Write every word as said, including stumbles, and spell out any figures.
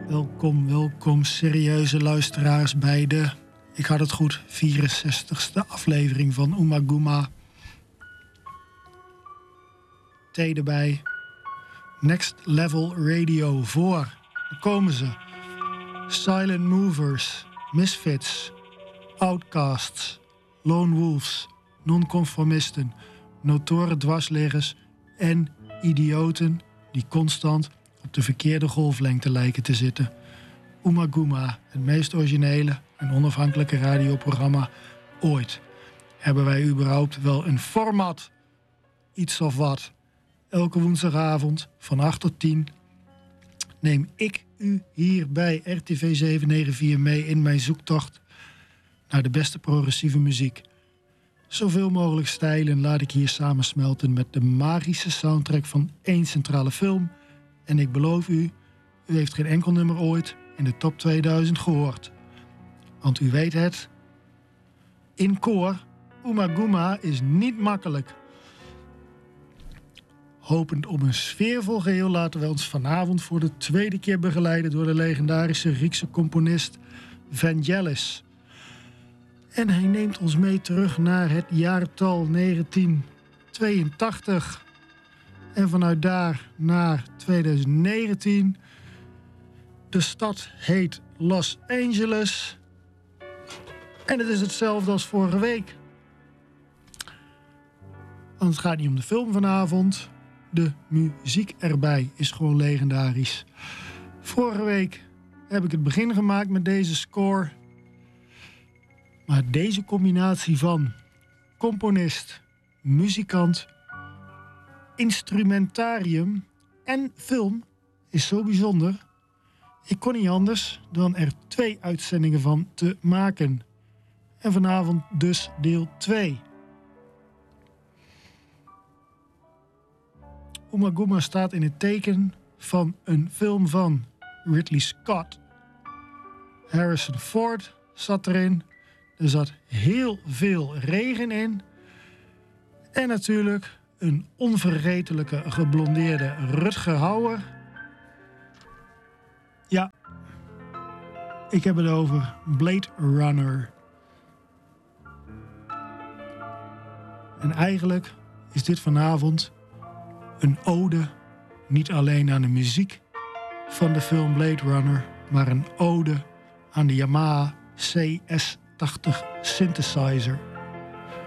Welkom, welkom serieuze luisteraars bij de, ik had het goed, vierenzestigste aflevering van Umaguma. Thee erbij. Next Level Radio voor. Daar komen ze. Silent Movers, Misfits, Outcasts, Lone Wolves, Nonconformisten, notoren dwarsliggers en idioten die constant op de verkeerde golflengte lijken te zitten. Umaguma, het meest originele en onafhankelijke radioprogramma ooit. Hebben wij überhaupt wel een format? Iets of wat. Elke woensdagavond van acht tot tien neem ik u hier bij R T V zevenhonderdvier mee in mijn zoektocht naar de beste progressieve muziek. Zoveel mogelijk stijlen laat ik hier samensmelten met de magische soundtrack van één centrale film. En ik beloof u, u heeft geen enkel nummer ooit in de top tweeduizend gehoord. Want u weet het, in koor, Umaguma is niet makkelijk. Hopend op een sfeervol geheel laten wij ons vanavond voor de tweede keer begeleiden door de legendarische Griekse componist Vangelis. En hij neemt ons mee terug naar het jaartal negentien tweeëntachtig. En vanuit daar naar twintig negentien. De stad heet Los Angeles. En het is hetzelfde als vorige week. Want het gaat niet om de film vanavond. De muziek erbij is gewoon legendarisch. Vorige week heb ik het begin gemaakt met deze score. Maar deze combinatie van componist, muzikant, instrumentarium en film is zo bijzonder. Ik kon niet anders dan er twee uitzendingen van te maken. En vanavond dus deel twee. Umaguma staat in het teken van een film van Ridley Scott. Harrison Ford zat erin. Er zat heel veel regen in. En natuurlijk een onvergetelijke geblondeerde Rutger Hauer. Ja, ik heb het over Blade Runner. En eigenlijk is dit vanavond een ode niet alleen aan de muziek van de film Blade Runner, maar een ode aan de Yamaha C S tachtig synthesizer.